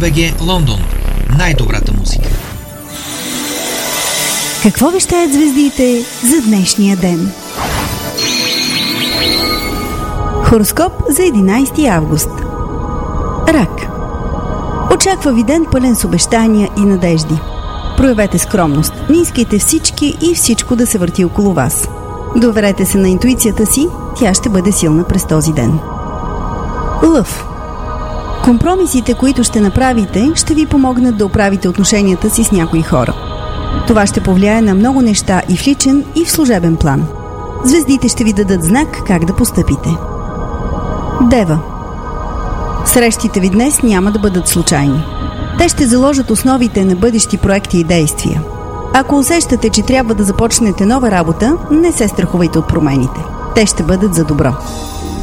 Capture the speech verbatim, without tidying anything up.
БГ Лондон. Най-добрата музика. Какво вещаят звездите за днешния ден? Хороскоп за единайсети август. Рак. Очаква ви ден пълен с обещания и надежди. Проявете скромност, не искайте всички и всичко да се върти около вас. Доверете се на интуицията си, тя ще бъде силна през този ден. Лъв. Компромисите, които ще направите, ще ви помогнат да оправите отношенията си с някои хора. Това ще повлияе на много неща и в личен, и в служебен план. Звездите ще ви дадат знак как да постъпите. Дева. Срещите ви днес няма да бъдат случайни. Те ще заложат основите на бъдещи проекти и действия. Ако усещате, че трябва да започнете нова работа, не се страхувайте от промените. Те ще бъдат за добро.